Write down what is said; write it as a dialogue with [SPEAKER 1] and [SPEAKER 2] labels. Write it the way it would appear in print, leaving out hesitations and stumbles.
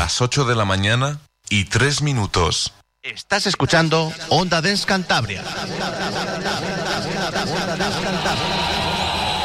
[SPEAKER 1] las 8 de la mañana y 3 minutos.
[SPEAKER 2] Estás escuchando Onda Dance Cantabria.